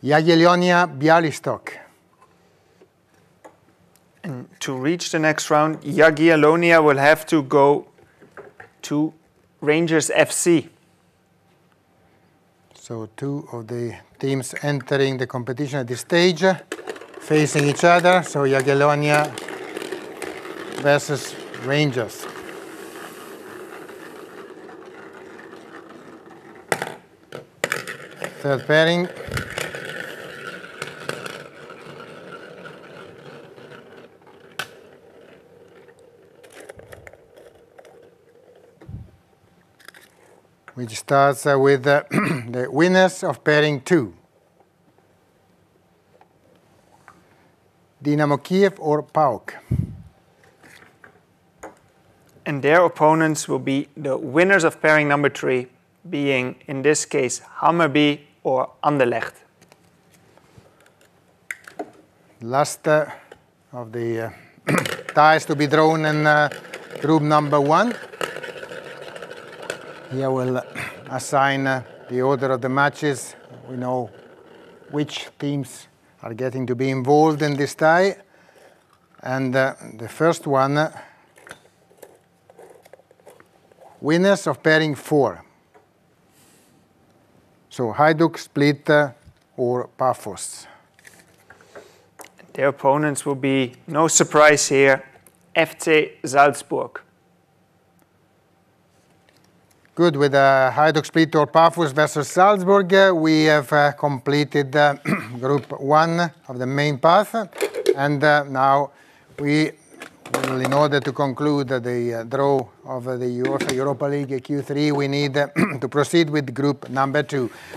Jagiellonia Bialystok. And to reach the next round, Jagiellonia will have to go to Rangers FC. So two of the teams entering the competition at this stage, facing each other. So Jagiellonia versus Rangers. Third pairing. Which starts with the winners of pairing 2. Dynamo Kiev or PAOK. And their opponents will be the winners of pairing number 3, being, in this case, Hammarby or Anderlecht. Last of the ties to be drawn in group number 1. Here we'll assign the order of the matches. We know which teams are getting to be involved in this tie. And the first one, winners of pairing 4. So Hajduk, Split or Paphos. Their opponents will be, no surprise here, FC Salzburg. Good, with Hajduk Split or Paphos versus Salzburg, we have completed group 1 of the main path. And now we will, in order to conclude the draw of the UEFA Europa League Q3, we need to proceed with group number 2.